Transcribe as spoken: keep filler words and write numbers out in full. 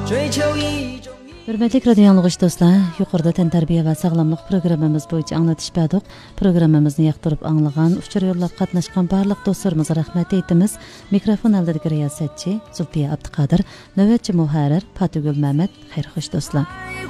Hürmetli radyo yanılgıç dostlar, yukarıda tentarbiye ve sağlamlık programımız boyunca anlatış berdik. Programımızı yaqtırıp anlagan, uçur yollap qatnaşkan barlıq dostlarımıza rahmet eytimiz. Mikrofon aldırgı riyasetçi Zulfiye Abdikadir, növetçi muharir Fatugül Mehmet. Xeyr xoş dostlar.